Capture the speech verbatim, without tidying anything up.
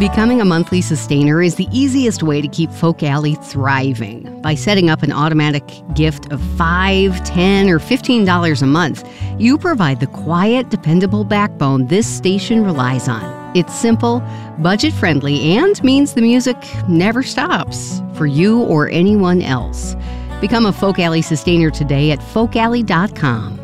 Becoming a monthly sustainer is the easiest way to keep Folk Alley thriving. By setting up an automatic gift of five dollars, ten dollars, or fifteen dollars a month, you provide the quiet, dependable backbone this station relies on. It's simple, budget-friendly, and means the music never stops for you or anyone else. Become a Folk Alley sustainer today at folk alley dot com.